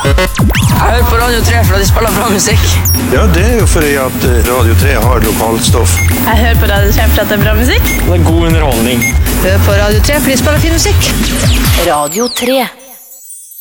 Jeg hører på Radio 3 for at de spiller bra musikk. Ja, det jo fordi at Radio 3 har lokalt stoff. Jeg hører på Radio 3 for at det bra musikk. Det god underholdning. Jeg hører på Radio 3 for de spiller fin musikk. Radio 3.